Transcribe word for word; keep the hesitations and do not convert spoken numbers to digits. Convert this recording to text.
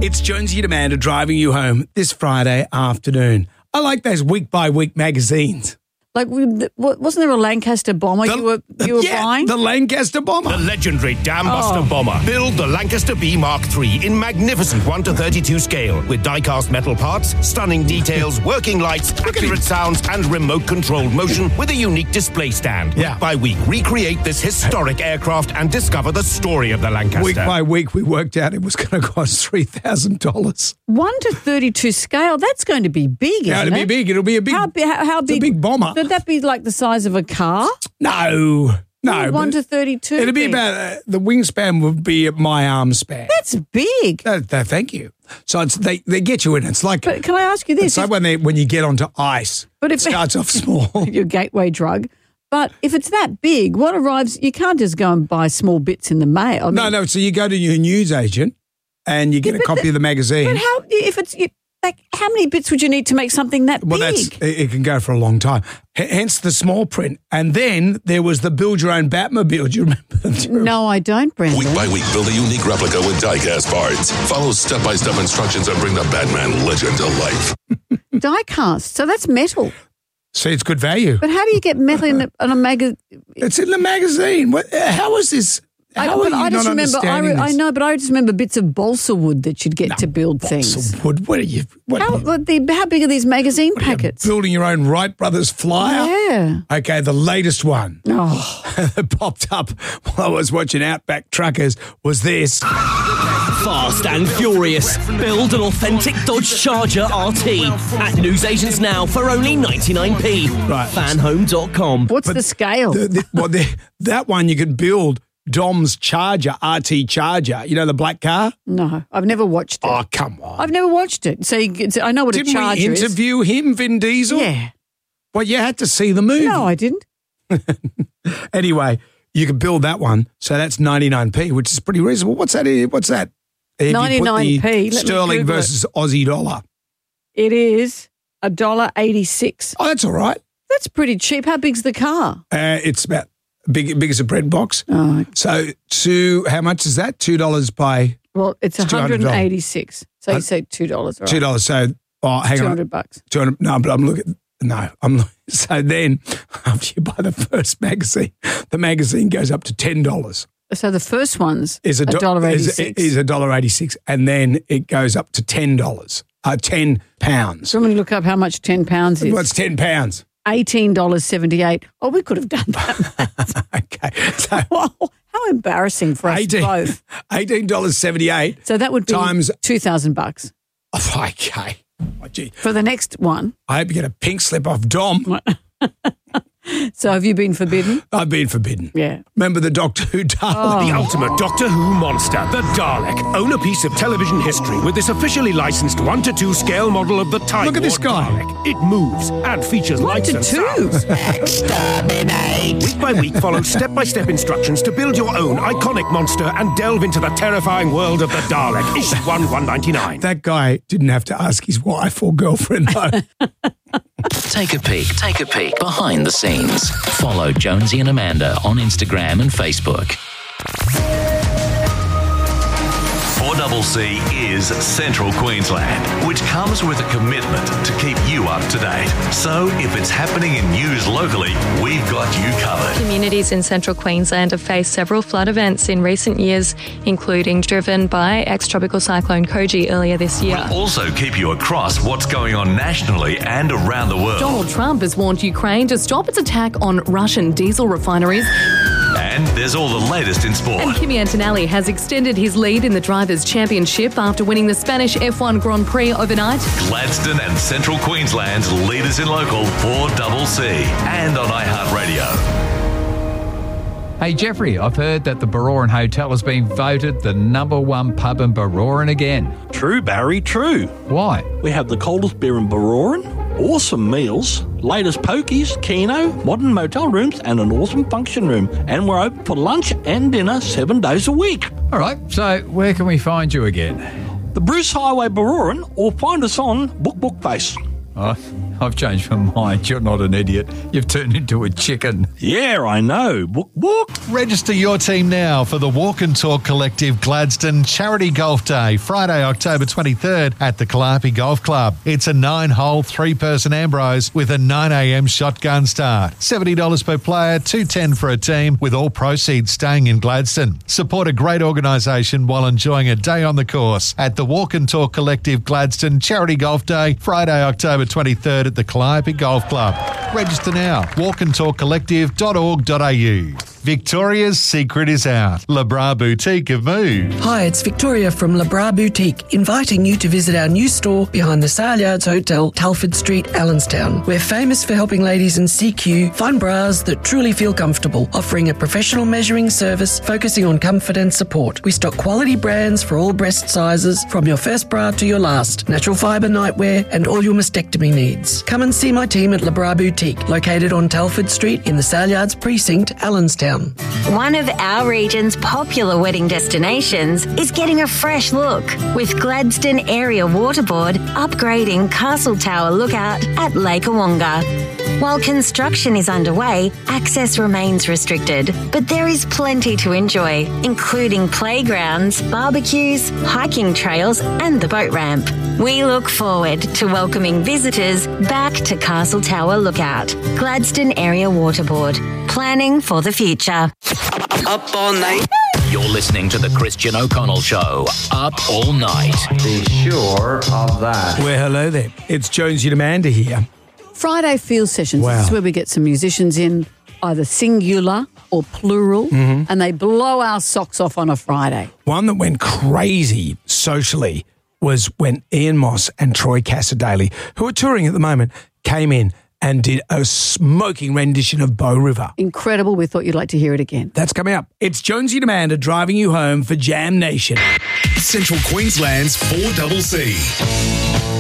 It's Jonesy and Amanda driving you home this Friday afternoon. I like those week-by-week magazines. Like, wasn't there a Lancaster bomber The, you were you were yeah, buying? the Lancaster bomber. The legendary Dambuster Oh. bomber. Build the Lancaster B Mark three in magnificent one to thirty-two scale with die-cast metal parts, stunning details, working lights, accurate sounds, and remote-controlled motion with a unique display stand. Yeah. Week by week, recreate this historic aircraft and discover the story of the Lancaster. Week by week, we worked out it was going to cost three thousand dollars. one to thirty-two scale, that's going to be big, isn't Yeah, it'll be it? big. It'll be a big, How, bi- how, how it's a big? big bomber. Would that be like the size of a car? No, no. one but to thirty-two. It'll be big. about, uh, the wingspan would be my arm span. That's big. Uh, uh, thank you. So it's, they, they get you in. It's like, But can I ask you this? it's like If- when, they, when you get onto ice. But It if- starts off small. your gateway drug. But if it's that big, what arrives? You can't just go and buy small bits in the mail. I No, mean, no. So you go to your news agent and you get Yeah, a but copy the- of the magazine. But how? If it's you, like, how many bits would you need to make something that Well, big? that's it, it can go for a long time. H- hence the small print. And then there was the build your own Batmobile. Do you remember them? Do you remember? No, I don't, Brandon. Week by week, build a unique replica with die-cast parts. Follow step-by-step instructions and bring the Batman legend to life. Die cast. So that's metal. See, it's good value. But how do you get metal in a, on a magazine? It's in the magazine. What, how is this? How are but you I just not remember. I, understanding re- I this? know, but I just remember bits of balsa wood that you'd get to build things. So wood, what are you? What How, are you what the, how big are these magazine packets? building your own Wright Brothers flyer? Yeah. Okay, the latest one Oh, that popped up while I was watching Outback Truckers was this. Fast and furious. Build an authentic Dodge Charger R T at newsagents now for only ninety-nine p. Right. Fanhome dot com. what's the scale? The, the, well, the, that one you could build Dom's Charger, R T Charger. You know the black car? no, I've never watched it. Oh, come on. I've never watched it. So you, get to- I know what Didn't a charger we is. interview him, Vin Diesel? Yeah. Well, you had to see the movie. No, I didn't. Anyway, you could build that one. So that's ninety-nine p, which is pretty reasonable. What's that? What's that? If you put the ninety-nine p, let me Sterling Google it. versus Aussie dollar. It is a dollar eighty-six. Oh, that's all right. That's pretty cheap. How big's the car? Uh, it's about big, big as a bread box. Oh, So two, how much is that? Two dollars by well, it's It's one hundred two hundred dollars. eighty-six. So you say two dollars, right? two dollars. So oh, hang Two on, hundred bucks. two hundred. No, but I'm looking. No, I'm. So then, after you buy the first magazine, the magazine goes up to ten dollars. So the first one's Is a a do- dollar is, eighty-six. is a dollar eighty-six, and then it goes up to ten dollars. Uh, ten pounds. So I'm going to look up how much ten pounds is. What's ten pounds? eighteen dollars seventy-eight. Oh, we could have done that. Okay, so Wow, how embarrassing for us eighteen both. eighteen dollars seventy-eight. So that would be Times- two thousand bucks Oh, okay. Oh, gee. for the next one. I hope you get a pink slip off Dom. So have you been forbidden? I've been forbidden. Yeah. Remember the Doctor Who Dalek? The ultimate Doctor Who monster, the Dalek. Own a piece of television history with this officially licensed one to two scale model of the Time Look at this Lord guy. Dalek. It moves and features One lights to and two. sounds. Week by week, follow step-by-step instructions to build your own iconic monster and delve into the terrifying world of the Dalek. Issue one, one ninety-nine. That guy didn't have to ask his wife or girlfriend, though. Take a peek, take a peek behind the scenes. Follow Jonesy and Amanda on Instagram and Facebook. four C C is Central Queensland, which comes with a commitment to keep you up to date. So if it's happening in news locally, we've got you covered. Communities in central Queensland have faced several flood events in recent years, including driven by ex-tropical cyclone Koji earlier this year. We'll also keep you across what's going on nationally and around the world. Donald Trump has warned Ukraine to stop its attack on Russian diesel refineries. And there's all the latest in sport. And Kimi Antonelli has extended his lead in the Drivers' Championship after winning the Spanish F one Grand Prix overnight. Gladstone and Central Queensland's leaders in local four C C and on iHeartRadio. Hey Jeffrey, I've heard that the Baroran Hotel has been voted the number one pub in Baroran again. True, Barry, true. Why? We have the coldest beer in Baroran, awesome meals, latest pokies, keno, modern motel rooms, and an awesome function room. And we're open for lunch and dinner seven days a week. All right, so where can we find you again? The Bruce Highway Baroran, or find us on Book Book Face. Oh, I've changed my mind. You're not an idiot. You've turned into a chicken. Yeah, I know. Book, book. Register your team now for the Walk and Talk Collective Gladstone Charity Golf Day, Friday, October twenty-third at the Calliope Golf Club. It's a nine-hole, three-person Ambrose with a nine a.m. shotgun start. seventy dollars per player, two hundred ten dollars for a team, with all proceeds staying in Gladstone. Support a great organisation while enjoying a day on the course at the Walk and Talk Collective Gladstone Charity Golf Day, Friday, October twenty-third at the Calliope Golf Club. Register now. walk and talk collective dot org dot a u. Victoria's secret is out. LeBras Boutique have moved. Hi, it's Victoria from LeBras Boutique, inviting you to visit our new store behind the Sale Yards Hotel, Telford Street, Allenstown. We're famous for helping ladies in C Q find bras that truly feel comfortable, offering a professional measuring service focusing on comfort and support. We stock quality brands for all breast sizes, from your first bra to your last, natural fibre nightwear, and all your mastectomy needs. Come and see my team at LeBras Boutique, located on Telford Street in the Sale Yards Precinct, Allenstown. One of our region's popular wedding destinations is getting a fresh look with Gladstone Area Waterboard upgrading Castle Tower Lookout at Lake Awonga. While construction is underway, access remains restricted, but there is plenty to enjoy, including playgrounds, barbecues, hiking trails, and the boat ramp. We look forward to welcoming visitors back to Castle Tower Lookout. Gladstone Area Waterboard. Planning for the future. Up all night. You're listening to the Christian O'Connell Show. Up all night. Be sure of that. Well, hello there. It's Jonesy and Amanda here. Friday Field Sessions. Wow. This is where we get some musicians in, either singular or plural, Mhm. and they blow our socks off on a Friday. One that went crazy socially was when Ian Moss and Troy Cassadaly, who are touring at the moment, came in and did a smoking rendition of Bow River. Incredible. We thought you'd like to hear it again. That's coming up. It's Jonesy and Amanda driving you home for Jam Nation. Central Queensland's four C C.